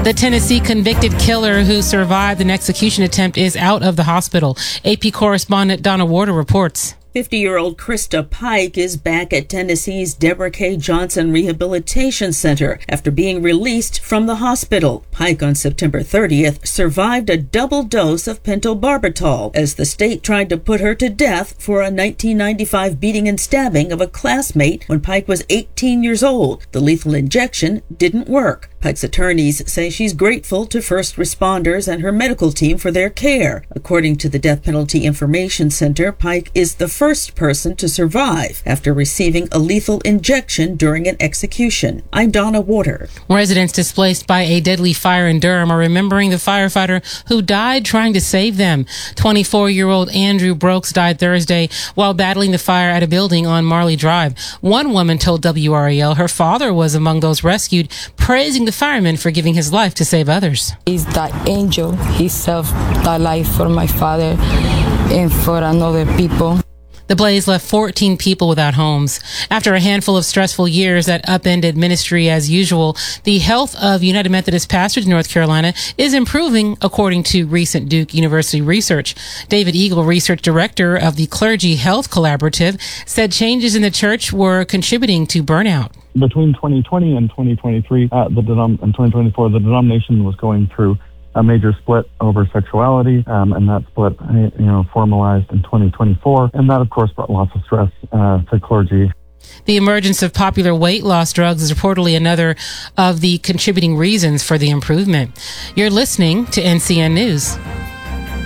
The Tennessee convicted killer who survived an execution attempt is out of the hospital. AP correspondent Donna Warder reports. 50-year-old Krista Pike is back at Tennessee's Deborah K. Johnson Rehabilitation Center after being released from the hospital. Pike on September 30th survived a double dose of pentobarbital as the state tried to put her to death for a 1995 beating and stabbing of a classmate when Pike was 18 years old. The lethal injection didn't work. Pike's attorneys say she's grateful to first responders and her medical team for their care. According to the Death Penalty Information Center, Pike is the first person to survive after receiving a lethal injection during an execution. I'm Donna Warder. Residents displaced by a deadly fire in Durham are remembering the firefighter who died trying to save them. 24-year-old Andrew Brooks died Thursday while battling the fire at a building on Marley Drive. One woman told WRAL her father was among those rescued, praising the fireman for giving his life to save others. He's that angel. He saved that life for my father and for another people. The blaze left 14 people without homes. After a handful of stressful years that upended ministry as usual, the health of United Methodist pastors in North Carolina is improving, according to recent Duke University research. David Eagle, research director of the Clergy Health Collaborative, said changes in the church were contributing to burnout. Between 2020 and 2023, and 2024, the denomination was going through a major split over sexuality, and that split, formalized in 2024, and that, of course, brought lots of stress to clergy. The emergence of popular weight loss drugs is reportedly another of the contributing reasons for the improvement. You're listening to NCN News.